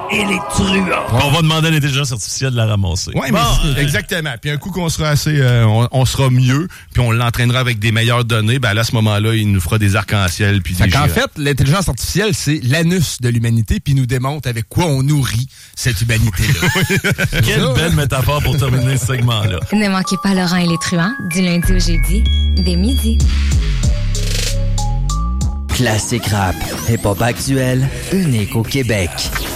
et les truands. On va demander à l'intelligence artificielle de la ramasser. Oui, mais exactement. Puis un coup qu'on sera assez, on sera mieux, puis on l'entraînera avec des meilleures données, ben là, à ce moment-là, il nous fera des arcs-en-ciel. Puis des en fait, l'intelligence artificielle, c'est l'anus de l'humanité, puis il nous démontre avec quoi on nourrit cette humanité-là. Quelle belle métaphore pour terminer ce segment-là. Ne manquez pas Laurent et les truands, du lundi au jeudi, dès midi. Classique rap, hip-hop actuel, unique au Québec.